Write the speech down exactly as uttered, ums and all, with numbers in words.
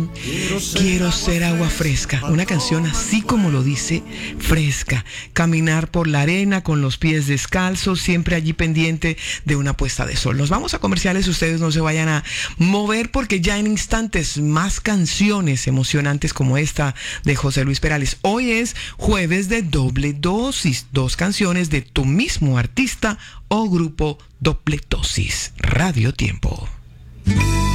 Quiero ser agua fresca, una canción así como lo dice, fresca. Caminar por la arena con los pies descalzos, siempre allí pendiente de una puesta de sol. Nos vamos a comerciales, ustedes no se vayan a mover porque ya en instantes más canciones emocionantes como esta de José Luis Perales. Hoy es jueves de doble dosis, dos canciones de tu mismo artista o grupo. Doble dosis, Radio Tiempo.